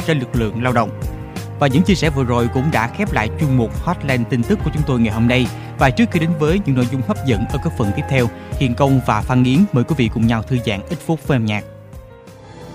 cho lực lượng lao động. Và những chia sẻ vừa rồi cũng đã khép lại chuyên mục Hotline tin tức của chúng tôi ngày hôm nay. Và trước khi đến với những nội dung hấp dẫn ở các phần tiếp theo, Hiền Công và Phan Nghiến mời quý vị cùng nhau thư giãn ít phút với âm nhạc.